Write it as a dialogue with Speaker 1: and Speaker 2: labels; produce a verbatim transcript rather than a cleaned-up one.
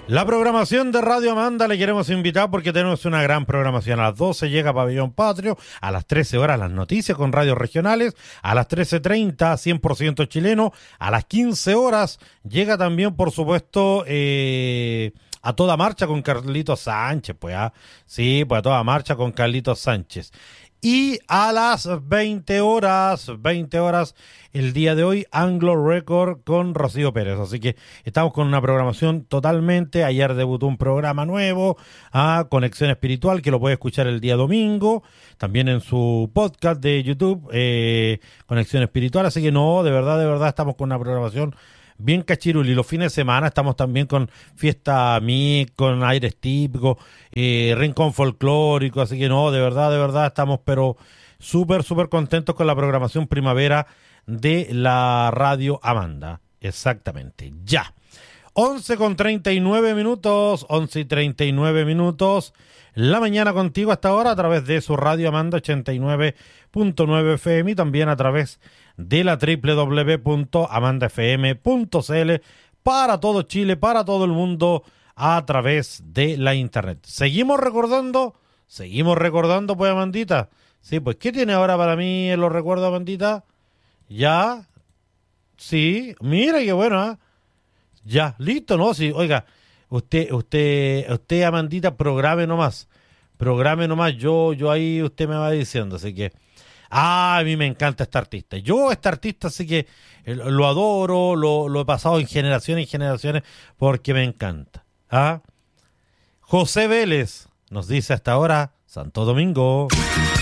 Speaker 1: La programación de Radio Amanda le queremos invitar porque tenemos una gran programación. A las doce llega Pabellón Patrio, a las trece horas las noticias con radios regionales, a las trece treinta cien por ciento chileno, a las quince horas llega también, por supuesto, eh, A Toda Marcha con Carlitos Sánchez, pues, ¿ah? Sí, pues A Toda Marcha con Carlitos Sánchez. Y a las veinte horas, veinte horas, el día de hoy, Anglo Record con Rocío Pérez. Así que estamos con una programación totalmente. Ayer debutó un programa nuevo, a Conexión Espiritual, que lo puede escuchar el día domingo, también en su podcast de YouTube, eh, Conexión Espiritual. Así que no, de verdad, de verdad, estamos con una programación bien cachiruli. Los fines de semana estamos también con Fiesta M I C, con Aires Típicos, eh, Rincón Folclórico, así que no, de verdad, de verdad estamos pero súper, súper contentos con la programación primavera de la Radio Amanda. Exactamente, ya. once con treinta y nueve minutos, once y treinta y nueve minutos, la mañana contigo hasta ahora a través de su Radio Amanda ochenta y nueve punto nueve F M y también a través de la doble u doble u doble u punto amanda f m punto c l para todo Chile, para todo el mundo a través de la internet. Seguimos recordando, seguimos recordando, pues, Amandita. Sí, pues, ¿qué tiene ahora para mí en los recuerdos, Amandita? Ya, sí, mira qué bueno, ¿eh? Ya, listo, ¿no? Sí, oiga, usted, usted, usted, Amandita, programe nomás, programe nomás, yo, yo ahí usted me va diciendo, así que, ah, a mí me encanta este artista, yo este artista sí que lo adoro, lo, lo he pasado en generaciones y generaciones porque me encanta, ¿ah? José Vélez nos dice hasta ahora, Santo Domingo.